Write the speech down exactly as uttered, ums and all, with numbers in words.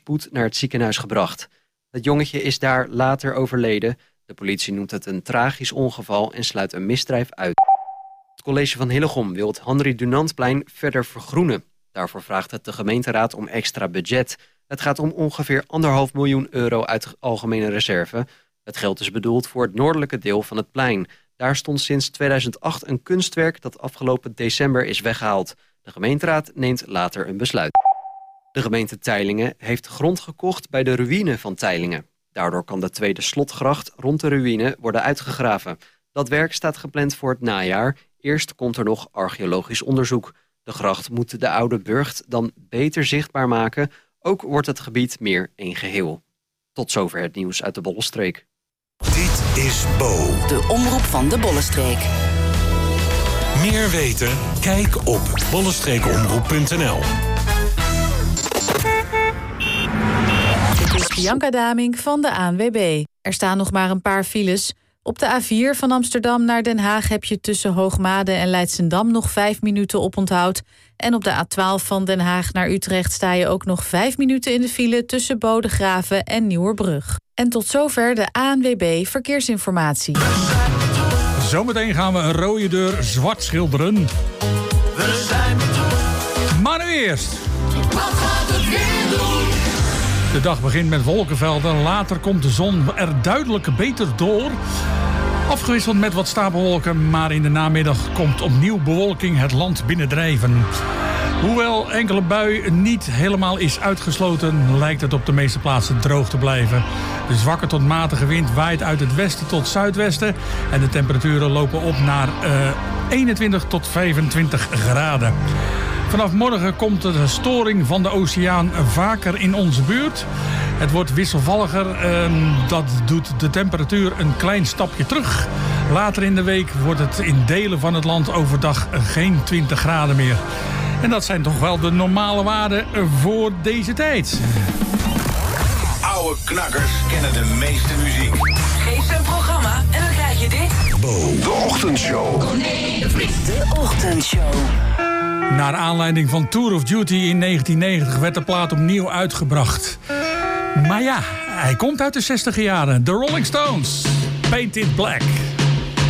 spoed naar het ziekenhuis gebracht. Het jongetje is daar later overleden. De politie noemt het een tragisch ongeval en sluit een misdrijf uit. Het college van Hillegom wil het Henri Dunantplein verder vergroenen. Daarvoor vraagt het de gemeenteraad om extra budget. Het gaat om ongeveer anderhalf miljoen euro uit de algemene reserve. Het geld is bedoeld voor het noordelijke deel van het plein. Daar stond sinds tweeduizend acht een kunstwerk dat afgelopen december is weggehaald. De gemeenteraad neemt later een besluit. De gemeente Teylingen heeft grond gekocht bij de ruïne van Teylingen. Daardoor kan de tweede slotgracht rond de ruïne worden uitgegraven. Dat werk staat gepland voor het najaar. Eerst komt er nog archeologisch onderzoek. De gracht moet de oude burcht dan beter zichtbaar maken. Ook wordt het gebied meer één geheel. Tot zover het nieuws uit de Bollenstreek. Dit is Bo, de omroep van de Bollenstreek. Meer weten? Kijk op bollenstreekomroep punt n l. Dit is Bianca Damink van de A N W B. Er staan nog maar een paar files. Op de A vier van Amsterdam naar Den Haag heb je tussen Hoogmade en Leidschendam nog vijf minuten oponthoud. En op de A twaalf van Den Haag naar Utrecht sta je ook nog vijf minuten in de file tussen Bodegraven en Nieuwerbrug. En tot zover de A N W B Verkeersinformatie. Zometeen gaan we een rode deur zwart schilderen. Maar nu eerst. Wat gaat het weer doen? De dag begint met wolkenvelden. Later komt de zon er duidelijk beter door. Afgewisseld met wat stapelwolken, maar in de namiddag komt opnieuw bewolking het land binnendrijven. Hoewel enkele bui niet helemaal is uitgesloten, lijkt het op de meeste plaatsen droog te blijven. De zwakke tot matige wind waait uit het westen tot zuidwesten en de temperaturen lopen op naar uh, eenentwintig tot vijfentwintig graden. Vanaf morgen komt de storing van de oceaan vaker in onze buurt. Het wordt wisselvalliger. Uh, dat doet de temperatuur een klein stapje terug. Later in de week wordt het in delen van het land overdag geen twintig graden meer. En dat zijn toch wel de normale waarden voor deze tijd. Oude knakkers kennen de meeste muziek. Geef ze een programma en dan krijg je dit. Bo, de ochtendshow. Nee, de ochtendshow. Naar aanleiding van Tour of Duty in negentien negentig werd de plaat opnieuw uitgebracht. Maar ja, hij komt uit de zestiger jaren. The Rolling Stones, Paint It Black.